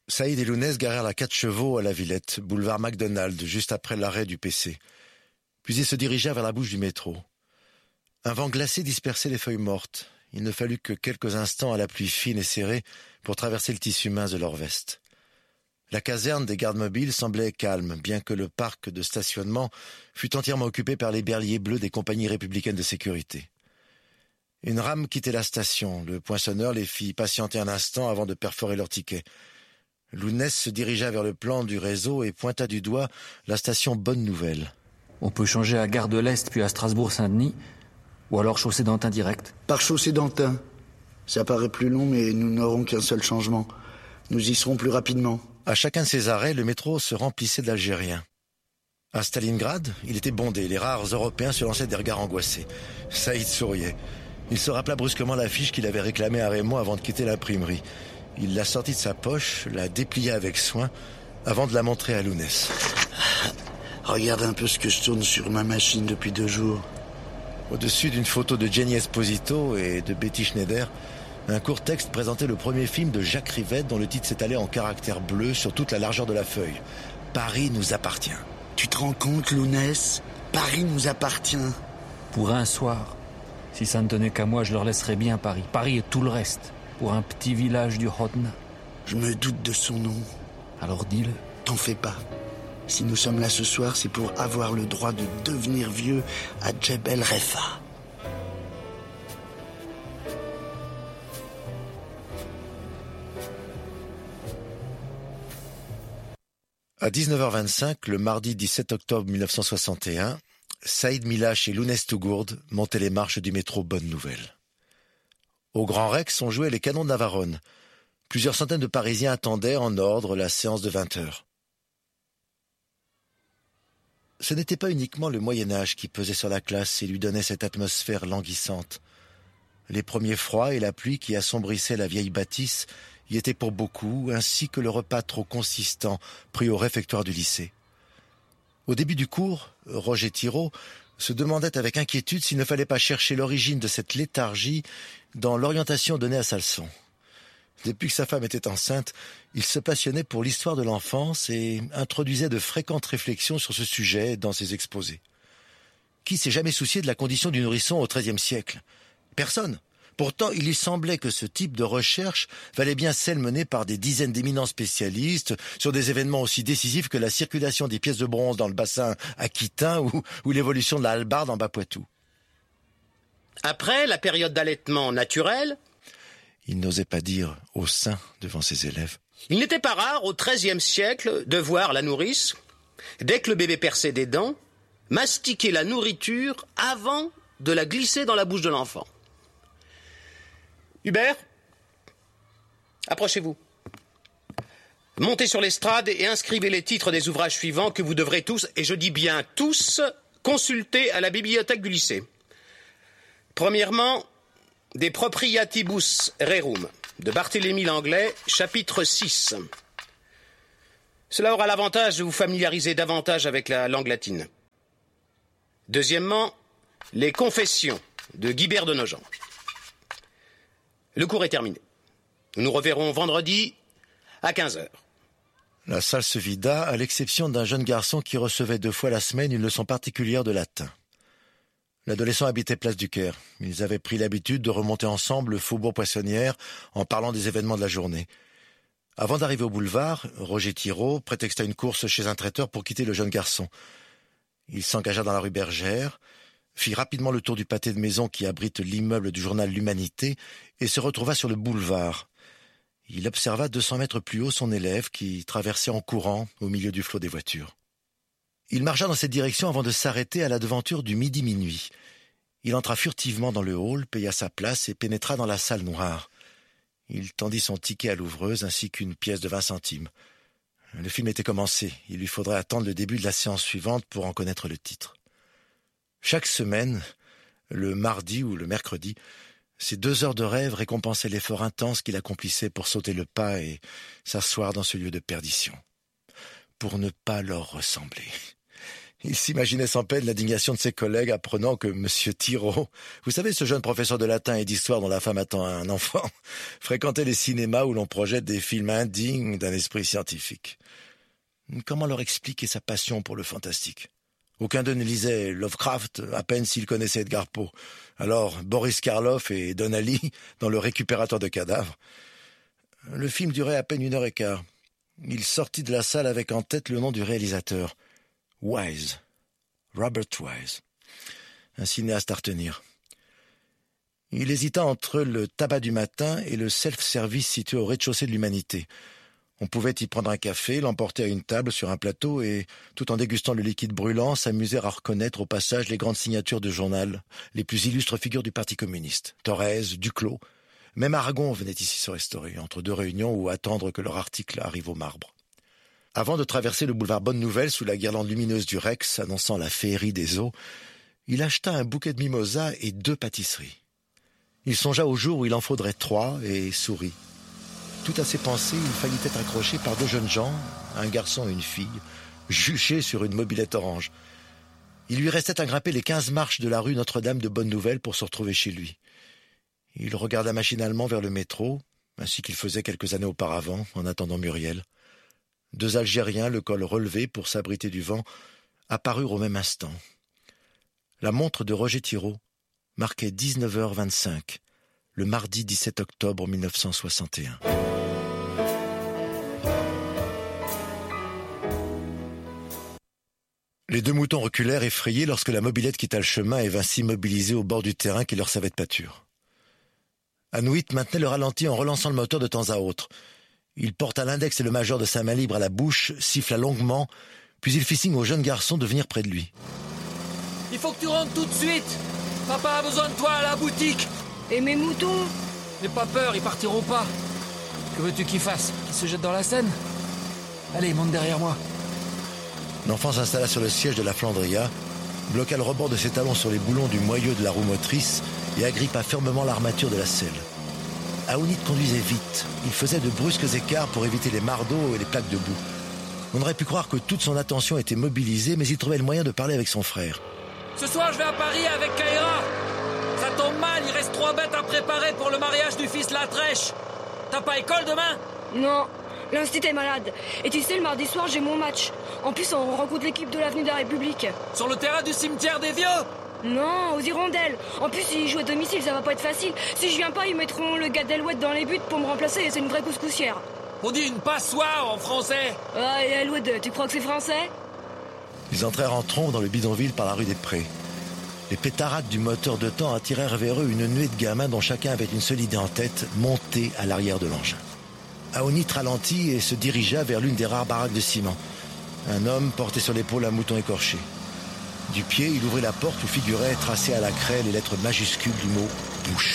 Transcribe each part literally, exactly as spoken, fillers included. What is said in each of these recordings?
Saïd et Lounès garèrent la quatre chevaux à la Villette, boulevard McDonald, juste après l'arrêt du P C. Puis ils se dirigèrent vers la bouche du métro. Un vent glacé dispersait les feuilles mortes. Il ne fallut que quelques instants à la pluie fine et serrée pour traverser le tissu mince de leur veste. La caserne des gardes mobiles semblait calme, bien que le parc de stationnement fût entièrement occupé par les berliers bleus des compagnies républicaines de sécurité. Une rame quittait la station. Le poinçonneur les fit patienter un instant avant de perforer leur ticket. Lounès se dirigea vers le plan du réseau et pointa du doigt la station Bonne Nouvelle. On peut changer à Gare de l'Est puis à Strasbourg-Saint-Denis, ou alors chaussée d'Antin direct. Par chaussée d'Antin. Ça paraît plus long, mais nous n'aurons qu'un seul changement. Nous y serons plus rapidement. À chacun de ces arrêts, le métro se remplissait d'Algériens. À Stalingrad, il était bondé. Les rares Européens se lançaient des regards angoissés. Saïd souriait. Il se rappela brusquement l'affiche qu'il avait réclamée à Raymond avant de quitter l'imprimerie. Il la sortit de sa poche, la déplia avec soin, avant de la montrer à Lounès. Regarde un peu ce que je tourne sur ma machine depuis deux jours. Au-dessus d'une photo de Jenny Esposito et de Betty Schneider, un court texte présentait le premier film de Jacques Rivette dont le titre s'étalait en caractères bleus sur toute la largeur de la feuille. Paris nous appartient. Tu te rends compte, Lounès ? Paris nous appartient. Pour un soir, si ça ne tenait qu'à moi, je leur laisserais bien Paris. Paris et tout le reste, pour un petit village du Hodna. Je me doute de son nom. Alors dis-le. T'en fais pas. Si nous sommes là ce soir, c'est pour avoir le droit de devenir vieux à Djebel Refa. À dix-neuf heures vingt-cinq, le mardi dix-sept octobre mille neuf cent soixante et un, Saïd Milache et Lounès Tougourde montaient les marches du métro Bonne Nouvelle. Au Grand Rex, on jouait les canons de Navarone. Plusieurs centaines de Parisiens attendaient en ordre la séance de vingt heures. Ce n'était pas uniquement le Moyen-Âge qui pesait sur la classe et lui donnait cette atmosphère languissante. Les premiers froids et la pluie qui assombrissaient la vieille bâtisse y étaient pour beaucoup, ainsi que le repas trop consistant pris au réfectoire du lycée. Au début du cours, Roger Thiraud se demandait avec inquiétude s'il ne fallait pas chercher l'origine de cette léthargie dans l'orientation donnée à sa leçon. Depuis que sa femme était enceinte, il se passionnait pour l'histoire de l'enfance et introduisait de fréquentes réflexions sur ce sujet dans ses exposés. Qui s'est jamais soucié de la condition du nourrisson au treizième siècle ? Personne. Pourtant, il lui semblait que ce type de recherche valait bien celle menée par des dizaines d'éminents spécialistes sur des événements aussi décisifs que la circulation des pièces de bronze dans le bassin aquitain ou, ou l'évolution de la hallebarde en Bas-Poitou. Après la période d'allaitement naturel, il n'osait pas dire « au sein » devant ses élèves. Il n'était pas rare au treizième siècle de voir la nourrice, dès que le bébé perçait des dents, mastiquer la nourriture avant de la glisser dans la bouche de l'enfant. Hubert, approchez-vous. Montez sur l'estrade et inscrivez les titres des ouvrages suivants que vous devrez tous, et je dis bien tous, consulter à la bibliothèque du lycée. Premièrement, De Propriatibus Rerum, de Barthélemy Langlais, chapitre six. Cela aura l'avantage de vous familiariser davantage avec la langue latine. Deuxièmement, Les Confessions, de Guibert de Nogent. Le cours est terminé. Nous nous reverrons vendredi à quinze heures. La salle se vida, à l'exception d'un jeune garçon qui recevait deux fois la semaine une leçon particulière de latin. L'adolescent habitait place du Caire. Ils avaient pris l'habitude de remonter ensemble le faubourg Poissonnière en parlant des événements de la journée. Avant d'arriver au boulevard, Roger Thiraud prétexta une course chez un traiteur pour quitter le jeune garçon. Il s'engagea dans la rue Bergère, fit rapidement le tour du pâté de maison qui abrite l'immeuble du journal L'Humanité et se retrouva sur le boulevard. Il observa deux cents mètres plus haut son élève qui traversait en courant au milieu du flot des voitures. Il marcha dans cette direction avant de s'arrêter à la devanture du midi-minuit. Il entra furtivement dans le hall, paya sa place et pénétra dans la salle noire. Il tendit son ticket à l'ouvreuse ainsi qu'une pièce de vingt centimes. Le film était commencé. Il lui faudrait attendre le début de la séance suivante pour en connaître le titre. Chaque semaine, le mardi ou le mercredi, ces deux heures de rêve récompensaient l'effort intense qu'il accomplissait pour sauter le pas et s'asseoir dans ce lieu de perdition. Pour ne pas leur ressembler. Il s'imaginait sans peine l'indignation de ses collègues apprenant que M. Thiraud, vous savez ce jeune professeur de latin et d'histoire dont la femme attend un enfant, fréquentait les cinémas où l'on projette des films indignes d'un esprit scientifique. Comment leur expliquer sa passion pour le fantastique ? Aucun d'eux ne lisait Lovecraft, à peine s'ils connaissaient Edgar Poe. Alors Boris Karloff et Donnelly dans Le Récupérateur de cadavres. Le film durait à peine une heure et quart. Il sortit de la salle avec en tête le nom du réalisateur. Wise, Robert Wise, un cinéaste à retenir. Il hésita entre le tabac du matin et le self-service situé au rez-de-chaussée de l'Humanité. On pouvait y prendre un café, l'emporter à une table sur un plateau et, tout en dégustant le liquide brûlant, s'amuser à reconnaître au passage les grandes signatures de journal, les plus illustres figures du Parti communiste. Thorez, Duclos, même Aragon venait ici se restaurer, entre deux réunions ou attendre que leur article arrive au marbre. Avant de traverser le boulevard Bonne-Nouvelle sous la guirlande lumineuse du Rex annonçant la féerie des eaux, il acheta un bouquet de mimosas et deux pâtisseries. Il songea au jour où il en faudrait trois et sourit. Tout à ses pensées, il faillit être accroché par deux jeunes gens, un garçon et une fille, juchés sur une mobilette orange. Il lui restait à grimper les quinze marches de la rue Notre-Dame de Bonne-Nouvelle pour se retrouver chez lui. Il regarda machinalement vers le métro, ainsi qu'il faisait quelques années auparavant, en attendant Muriel. Deux Algériens, le col relevé pour s'abriter du vent, apparurent au même instant. La montre de Roger Thiraud marquait dix-neuf heures vingt-cinq, le mardi dix-sept octobre mille neuf cent soixante et un. Les deux moutons reculèrent effrayés lorsque la mobilette quitta le chemin et vint s'immobiliser au bord du terrain qui leur servait de pâture. Anouit maintenait le ralenti en relançant le moteur de temps à autre. Il porta l'index et le majeur de sa main libre à la bouche, siffla longuement, puis il fit signe au jeune garçon de venir près de lui. Il faut que tu rentres tout de suite. Papa a besoin de toi à la boutique. Et mes moutons ? N'aie pas peur, ils partiront pas. Que veux-tu qu'ils fassent ? Qu'ils se jettent dans la Seine ? Allez, monte derrière moi. L'enfant s'installa sur le siège de la Flandria, bloqua le rebord de ses talons sur les boulons du moyeu de la roue motrice et agrippa fermement l'armature de la selle. Aounit conduisait vite. Il faisait de brusques écarts pour éviter les mardeaux et les plaques de boue. On aurait pu croire que toute son attention était mobilisée, mais il trouvait le moyen de parler avec son frère. Ce soir, je vais à Paris avec Kaira. Ça tombe mal, il reste trois bêtes à préparer pour le mariage du fils Latrèche. T'as pas école demain ? Non, l'instit est malade. Et tu sais, le mardi soir, j'ai mon match. En plus, on rencontre l'équipe de l'avenue de la République. Sur le terrain du cimetière des Vieux ? Non, aux Hirondelles. En plus, s'ils jouent à domicile, ça va pas être facile. Si je viens pas, ils mettront le gars d'Alouette dans les buts pour me remplacer et c'est une vraie couscoussière. On dit une passoire en français. Ah, et Alouette, tu crois que c'est français ? Ils entrèrent en trombe dans le bidonville par la rue des Prés. Les pétarades du moteur de temps attirèrent vers eux une nuée de gamins dont chacun avait une seule idée en tête, monter à l'arrière de l'engin. Aounit ralentit et se dirigea vers l'une des rares baraques de ciment. Un homme portait sur l'épaule un mouton écorché. Du pied, il ouvrit la porte où figuraient, tracées à la craie, les lettres majuscules du mot « boucherie ».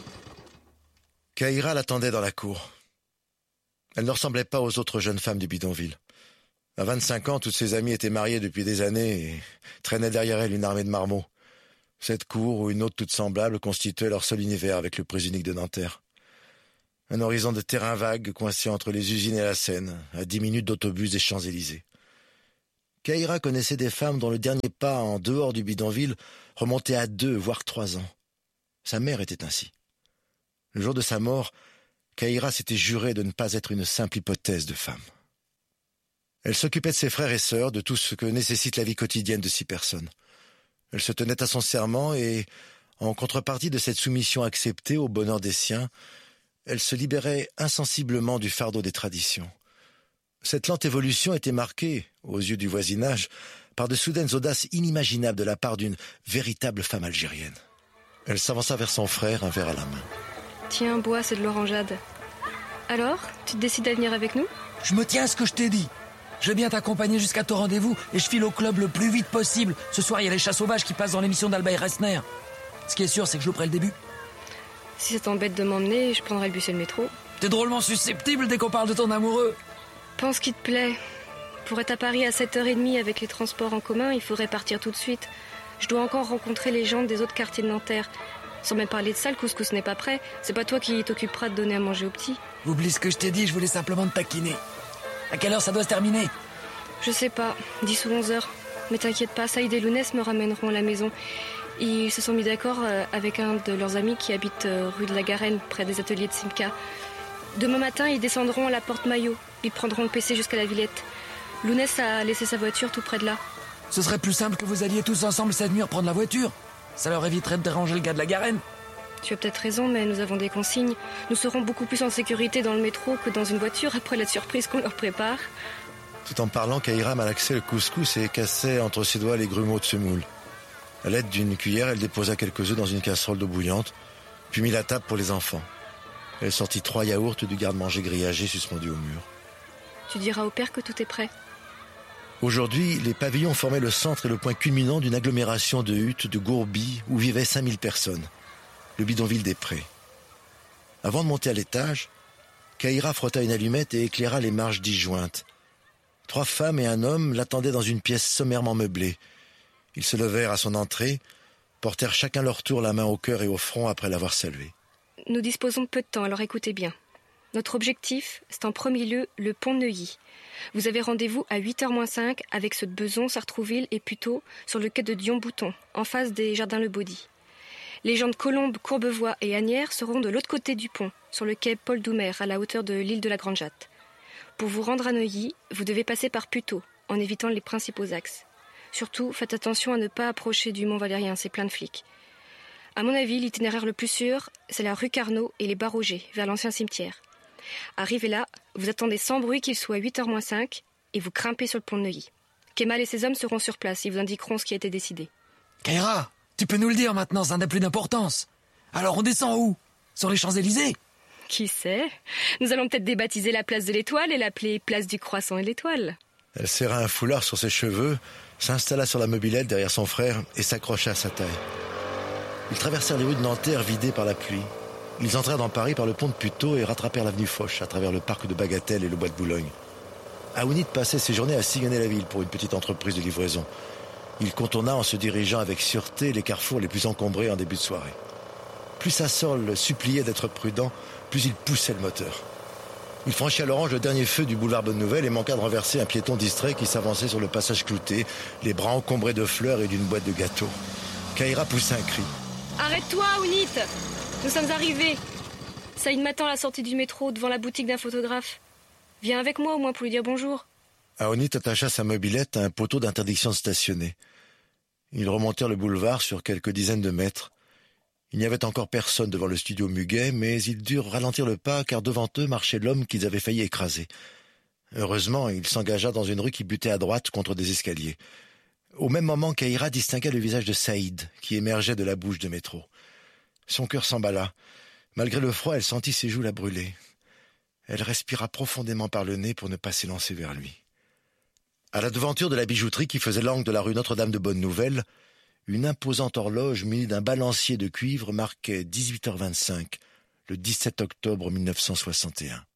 Kaira l'attendait dans la cour. Elle ne ressemblait pas aux autres jeunes femmes du bidonville. À vingt-cinq ans, toutes ses amies étaient mariées depuis des années et traînaient derrière elle une armée de marmots. Cette cour ou une autre toute semblable constituait leur seul univers avec le prix unique de Nanterre. Un horizon de terrain vague coincé entre les usines et la Seine, à dix minutes d'autobus des Champs-Élysées. Kaira connaissait des femmes dont le dernier pas en dehors du bidonville remontait à deux, voire trois ans. Sa mère était ainsi. Le jour de sa mort, Kaira s'était juré de ne pas être une simple hypothèse de femme. Elle s'occupait de ses frères et sœurs, de tout ce que nécessite la vie quotidienne de six personnes. Elle se tenait à son serment et, en contrepartie de cette soumission acceptée au bonheur des siens, elle se libérait insensiblement du fardeau des traditions. Cette lente évolution était marquée, aux yeux du voisinage, par de soudaines audaces inimaginables de la part d'une véritable femme algérienne. Elle s'avança vers son frère, un verre à la main. Tiens, bois, c'est de l'orangeade. Alors, tu te décides à venir avec nous ? Je me tiens à ce que je t'ai dit. Je vais bien t'accompagner jusqu'à ton rendez-vous et je file au club le plus vite possible. Ce soir, il y a les chats sauvages qui passent dans l'émission d'Albaï Resner. Ce qui est sûr, c'est que je louperai le début. Si ça t'embête de m'emmener, je prendrai le bus et le métro. T'es drôlement susceptible dès qu'on parle de ton amoureux. Pense qu'il te plaît. Pour être à Paris à sept heures trente avec les transports en commun, il faudrait partir tout de suite. Je dois encore rencontrer les gens des autres quartiers de Nanterre. Sans même parler de ça, le couscous n'est pas prêt. C'est pas toi qui t'occuperas de donner à manger aux petits. Oublie ce que je t'ai dit, je voulais simplement te taquiner. À quelle heure ça doit se terminer ? Je sais pas, dix ou onze heures. Mais t'inquiète pas, Saïd et Lounès me ramèneront à la maison. Ils se sont mis d'accord avec un de leurs amis qui habite rue de la Garenne, près des ateliers de Simca. Demain matin, ils descendront à la porte Maillot. Ils prendront le P C jusqu'à la Villette. Lounès a laissé sa voiture tout près de là. Ce serait plus simple que vous alliez tous ensemble cette nuit prendre la voiture. Ça leur éviterait de déranger le gars de la Garenne. Tu as peut-être raison, mais nous avons des consignes. Nous serons beaucoup plus en sécurité dans le métro que dans une voiture après la surprise qu'on leur prépare. Tout en parlant, Kahira malaxait le couscous et cassait entre ses doigts les grumeaux de semoule. À l'aide d'une cuillère, elle déposa quelques œufs dans une casserole d'eau bouillante, puis mit la table pour les enfants. Elle sortit trois yaourts du garde-manger grillagé suspendu au mur. Tu diras au père que tout est prêt. Aujourd'hui, les pavillons formaient le centre et le point culminant d'une agglomération de huttes de Gourbi où vivaient cinq mille personnes. Le bidonville des Prés. Avant de monter à l'étage, Kahira frotta une allumette et éclaira les marches disjointes. Trois femmes et un homme l'attendaient dans une pièce sommairement meublée. Ils se levèrent à son entrée, portèrent chacun leur tour la main au cœur et au front après l'avoir salué. Nous disposons de peu de temps, alors écoutez bien. Notre objectif, c'est en premier lieu le pont de Neuilly. Vous avez rendez-vous à huit heures moins cinq avec ceux de Beson, Sartrouville et Puteaux sur le quai de Dion-Bouton, en face des Jardins Le Baudy. Les gens de Colombes, Courbevoie et Asnières seront de l'autre côté du pont, sur le quai Paul Doumer, à la hauteur de l'île de la Grande Jatte. Pour vous rendre à Neuilly, vous devez passer par Puteaux, en évitant les principaux axes. Surtout, faites attention à ne pas approcher du Mont Valérien, c'est plein de flics. À mon avis, l'itinéraire le plus sûr, c'est la rue Carnot et les Barrogers, vers l'ancien cimetière. Arrivez là, vous attendez sans bruit qu'il soit huit heures moins cinq et vous grimpez sur le pont de Neuilly. Kemal et ses hommes seront sur place, ils vous indiqueront ce qui a été décidé. Kahira, tu peux nous le dire maintenant, ça n'a plus d'importance. Alors on descend où? Sur les Champs-Élysées? Qui sait? Nous allons peut-être débaptiser la place de l'Étoile et l'appeler place du Croissant et l'Étoile. Elle serra un foulard sur ses cheveux, s'installa sur la mobilette derrière son frère et s'accrocha à sa taille. Ils traversèrent les rues de Nanterre vidées par la pluie. Ils entrèrent dans Paris par le pont de Puteaux et rattrapèrent l'avenue Foch à travers le parc de Bagatelle et le bois de Boulogne. Aounit passait ses journées à sillonner la ville pour une petite entreprise de livraison. Il contourna en se dirigeant avec sûreté les carrefours les plus encombrés en début de soirée. Plus sa sole le suppliait d'être prudent, plus il poussait le moteur. Il franchit à l'orange le dernier feu du boulevard Bonne-Nouvelle et manqua de renverser un piéton distrait qui s'avançait sur le passage clouté, les bras encombrés de fleurs et d'une boîte de gâteaux. Kahira poussa un cri. « Arrête-toi, Aounit! Nous sommes arrivés. Saïd m'attend à la sortie du métro, devant la boutique d'un photographe. Viens avec moi au moins pour lui dire bonjour. » Aounit attacha sa mobilette à un poteau d'interdiction de stationner. Ils remontèrent le boulevard sur quelques dizaines de mètres. Il n'y avait encore personne devant le studio Muguet, mais ils durent ralentir le pas car devant eux marchait l'homme qu'ils avaient failli écraser. Heureusement, il s'engagea dans une rue qui butait à droite contre des escaliers. Au même moment, Kahira distingua le visage de Saïd qui émergeait de la bouche de métro. Son cœur s'emballa. Malgré le froid, elle sentit ses joues la brûler. Elle respira profondément par le nez pour ne pas s'élancer vers lui. À la devanture de la bijouterie qui faisait l'angle de la rue Notre-Dame de Bonne-Nouvelle, une imposante horloge munie d'un balancier de cuivre marquait dix-huit heures vingt-cinq, le dix-sept octobre mille neuf cent soixante et un.